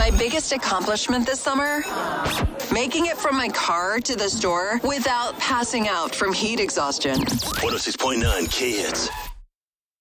My biggest accomplishment this summer? Making it from my car to the store without passing out from heat exhaustion. 106.9 K-Hits.